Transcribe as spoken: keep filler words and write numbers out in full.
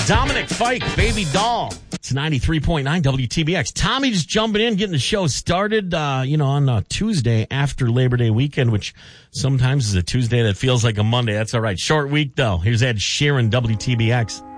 Dominic Fike, Baby Doll. It's ninety-three point nine W T B X. Tommy just jumping in, getting the show started, uh, you know, on uh, Tuesday after Labor Day weekend, which sometimes is a Tuesday that feels like a Monday. That's all right. Short week, though. Here's Ed Sheeran, W T B X.